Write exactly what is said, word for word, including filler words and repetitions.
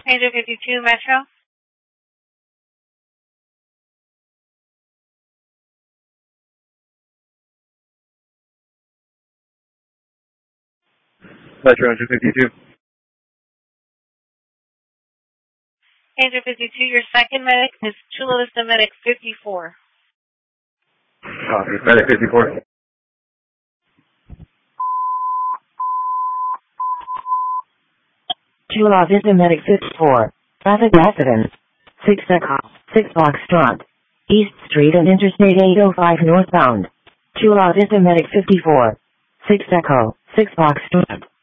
Angel fifty-two, Metro. Metro Angel fifty-two. Angel fifty-two, your second medic is Chula Vista Medic fifty-four. Copy. Medic fifty-four. Chula Vista Medic fifty-four. Traffic accident. six Echo, six Foxtrot. East Street and Interstate eight oh five northbound. Chula Vista Medic fifty-four. six Echo, six Foxtrot.